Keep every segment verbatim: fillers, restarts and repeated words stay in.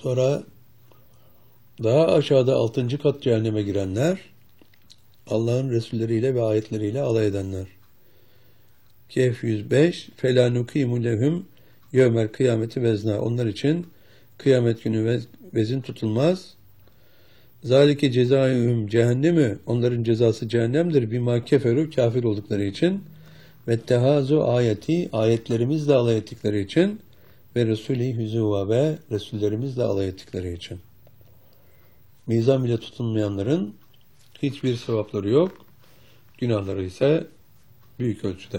Sonra daha aşağıda altıncı kat cehenneme girenler, Allah'ın Resulleriyle ve ayetleriyle alay edenler. Kehf yüz beş فَلَا نُقِيمُ لَهُمْ يَوْمَ kıyameti vezna. Onlar için kıyamet günü vez, vezin tutulmaz. Zalike cezaihum cehennemi. Onların cezası cehennemdir. Bima keferu, kafir oldukları için. Ve tehazu ayeti, ayetlerimizle alay ettikleri için. Ve Resulü hüzuva, ve Resullerimizle alay ettikleri için. Mizan bile tutunmayanların hiçbir sevapları yok. Günahları ise büyük ölçüde.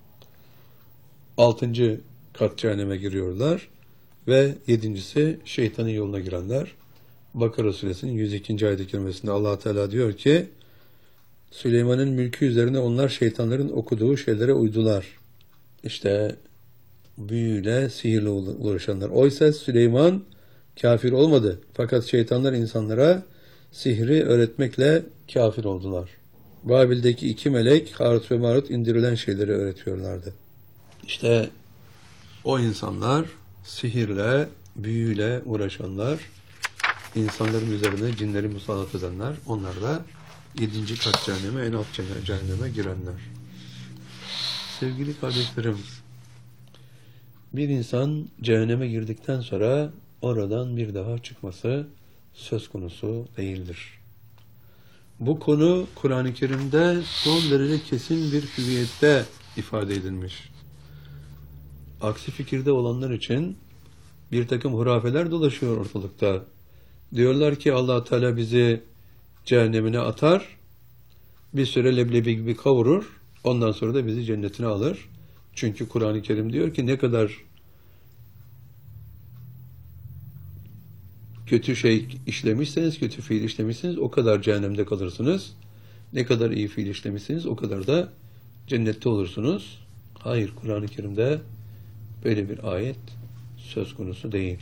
Altıncı kat cehenneme giriyorlar. Ve yedincisi şeytanın yoluna girenler. Bakara suresinin yüz ikinci ayet-i kerimesinde Allah Teala diyor ki, Süleyman'ın mülkü üzerine onlar şeytanların okuduğu şeylere uydular. İşte büyüyle, sihirle uğraşanlar. Oysa Süleyman kafir olmadı. Fakat şeytanlar insanlara sihri öğretmekle kafir oldular. Babil'deki iki melek Harut ve Marut indirilen şeyleri öğretiyorlardı. İşte o insanlar sihirle, büyüyle uğraşanlar, insanların üzerine cinleri musallat edenler, onlar da yedinci kat cehenneme, en alt cehenneme girenler. Sevgili kardeşlerim, bir insan cehenneme girdikten sonra oradan bir daha çıkması söz konusu değildir. Bu konu Kur'an-ı Kerim'de son derece kesin bir hüviyette ifade edilmiş. Aksi fikirde olanlar için bir takım hurafeler dolaşıyor ortalıkta. Diyorlar ki Allah Teala bizi cehennemine atar, bir süre leblebi gibi kavurur, ondan sonra da bizi cennetine alır. Çünkü Kur'an-ı Kerim diyor ki ne kadar kötü şey işlemişseniz, kötü fiil işlemişseniz o kadar cehennemde kalırsınız. Ne kadar iyi fiil işlemişseniz o kadar da cennette olursunuz. Hayır, Kur'an-ı Kerim'de böyle bir ayet söz konusu değil.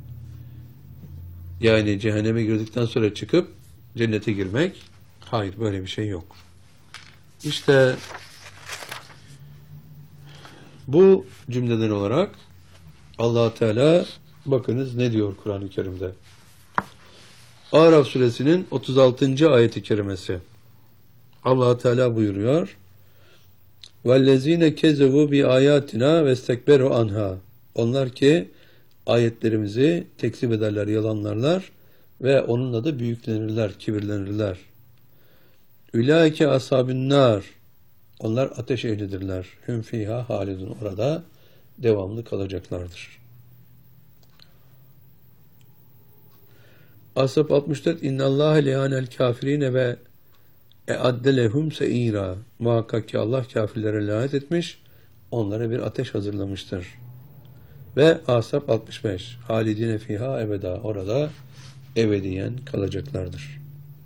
Yani cehenneme girdikten sonra çıkıp cennete girmek, hayır, böyle bir şey yok. İşte bu cümleden olarak Allah Teala bakınız ne diyor Kur'an-ı Kerim'de. Araf suresinin otuz altıncı ayeti kerimesi. Allah Teala buyuruyor. وَالَّذ۪ينَ كَذَّبُوا بِآيَاتِنَا وَاسْتَكْبَرُوا anha. Onlar ki ayetlerimizi tekzip ederler, yalanlarlar ve onunla da büyüklenirler, kibirlenirler. Ulaike ashabun nar. Onlar ateş ehlidirler. Hüm fiha halidun. Orada devamlı kalacaklardır. Ashab altmış dört. İnnallâhe leânel kafirîne ve e'adde lehum se'îrâ. Muhakkak ki Allah kafirlere lanet etmiş, onlara bir ateş hazırlamıştır. Ve Ashab altmış beş. Halidine fiha ebeda. Orada ebediyen kalacaklardır.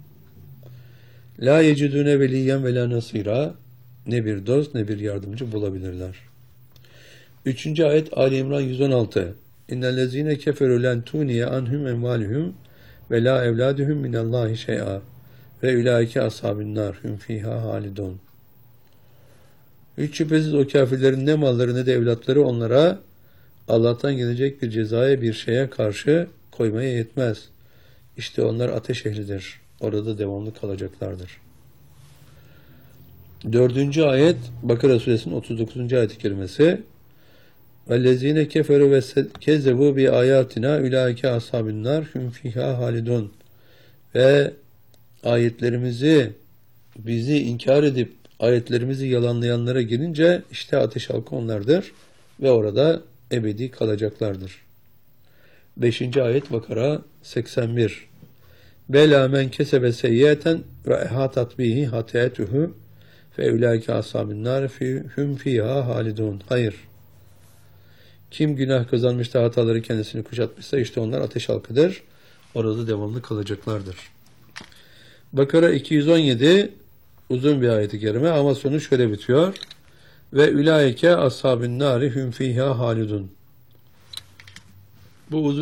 La yecidune veliyen ve la nasira. Ne bir dost ne bir yardımcı bulabilirler. Üçüncü ayet Ali İmran yüz on altı. İnnellezine keferu len tuniye anhum envalihum ve la evladuhum minallahi şey'a ve ulaike ashabun nar hum fiha halidun. Hiç şüphesiz o kafirlerin ne malları ne de evlatları onlara Allah'tan gelecek bir cezaya, bir şeye karşı koymaya yetmez. İşte onlar ateş ehlidir. Orada devamlı kalacaklardır. Dördüncü ayet Bakara suresinin otuz dokuzuncu ayet-i kerimesi. وَالَّذ۪ينَ كَفَرُوا وَكَذَّبُوا بِآيَاتِنَا اُولَٰئِكَ أَصْحَابُ النَّارِ هُمْ فِيهَا halidun. Ve ayetlerimizi, bizi inkar edip ayetlerimizi yalanlayanlara gelince işte ateş halkı onlardır ve orada ebedi kalacaklardır. Beşinci ayet Bakara seksen bir. Bela men kesebe seyyiyeten ve ehatat bihi hatiyetuhu fe ulaike ashabun nar hum fiha halidun. Hayır. Kim günah kazanmış da hataları kendisini kuşatmışsa işte onlar ateş halkıdır. Orada devamlı kalacaklardır. Bakara iki yüz on yedi uzun bir ayet-i kerime ama sonu şöyle bitiyor. Ve ulaike ashabun nar hum fiha halidun. Bu uzun